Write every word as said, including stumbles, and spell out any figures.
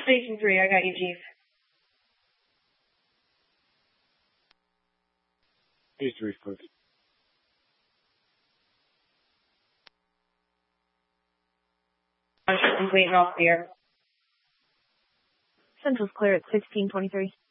Station three, I got you, Chief. Station three, folks. I'm waiting off the air. Central's clear at sixteen twenty-three.